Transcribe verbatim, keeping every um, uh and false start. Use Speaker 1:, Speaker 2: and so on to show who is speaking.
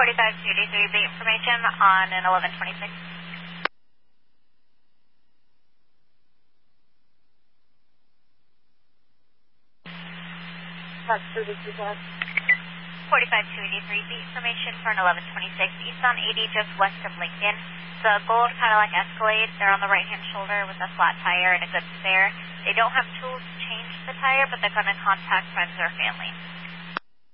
Speaker 1: forty-five two eighty-three, the information on an eleven twenty-six. forty-five two eighty-three, the information for an eleven twenty-six, east on eighty, just west of Lincoln. The gold Cadillac Escalade, they're on the right-hand shoulder with a flat tire and a good spare. They don't have tools to change the tire, but they're going to contact friends or family.